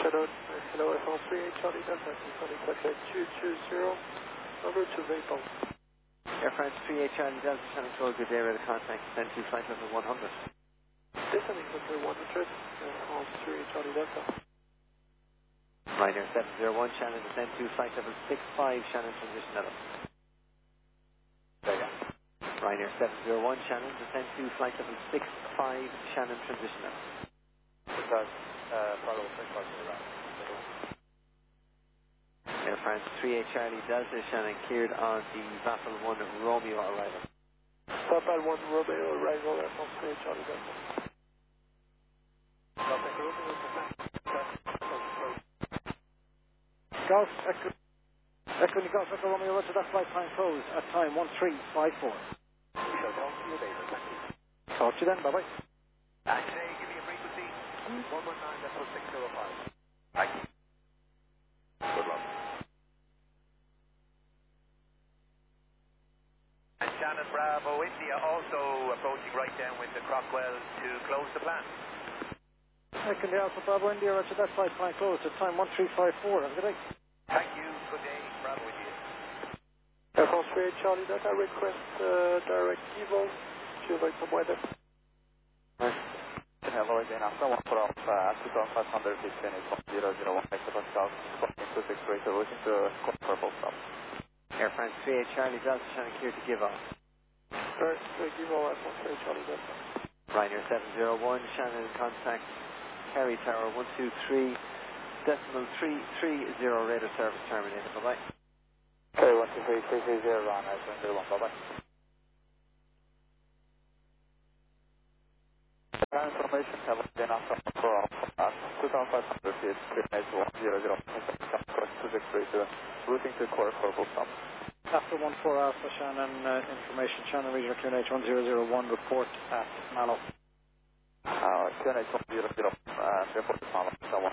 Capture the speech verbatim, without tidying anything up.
Shadow, uh, hello, F one three eight Charlie Delta, Sonic Quebec two two zero, number two Vapor. Air France three eight Charlie Delta, Sonic Road, good day, radar contact, send to flight level one hundred. Descending number one hundred, Air France three eight Charlie Delta. Ryanair seven zero one, Shannon, descend to flight level six five, Shannon, transition level. Vega. Ryanair seven zero one, Shannon, descend to flight level six five, Shannon, transition level. Because, uh, follow six five to the right. Air France three eight Charlie Delta, Shannon, cleared on the Vafel one Romeo arrival. Vapal one Romeo arrival, Air France three eight Charlie Delta. Golf, Echo, Echo Golf, Echo Romeo, roger that flight time closed at time one three five four. Talk to you then, bye-bye. And today, give me a frequency. one one nine point six zero five. Thank you. Good luck. And Shannon Bravo India also approaching right down with the Crockwell to close the plan. Echo Alpha Bravo India, roger that flight time closed at time one three five four. Have a good day. Thank you. Good day. Bravo India. Air France three eight Charlie Delta, request uh, direct Evo to avoid some weather. Hello again, after one for Alpha, two thousand five hundred fifteen is one zero zero one, Mexico South, squawking two six three, looking to squawk purple stop. Air France three eight Charlie Delta, Shannon, cleared to give off. First, uh, Evo, Air France three eight Charlie Delta. Ryanair seven zero one, Shannon, contact Kerry Tower one two three, decimal three three zero, radar service terminated, bye-bye. Kerry one two three, three three zero, Ryanair seven zero one, bye-bye. Information, have again after one for Alpha, two thousand five hundred feet, clear night one zero zero, Mexico South, two six three, routing to core purple stop. After one four Alpha, Shannon, uh, information, Shannon regional clear H one zero zero one, report at Mallow. Uh, clear H one zero zero, uh, airport at Mallow, one